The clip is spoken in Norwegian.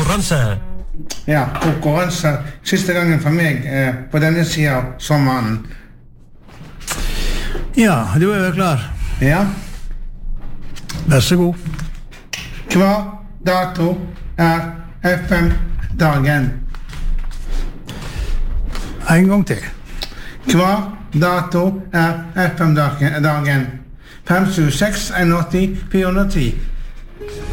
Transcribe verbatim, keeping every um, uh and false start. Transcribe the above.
konkurranse. Ja, konkurranse. Siste gangen for meg eh, på denne siden av sommeren. Ja, du er jo klar. Ja. Vær så god. Hva dato er F M-dagen? En gang til. Hva dato er F M-dagen? fem sju seks en åtte fire ti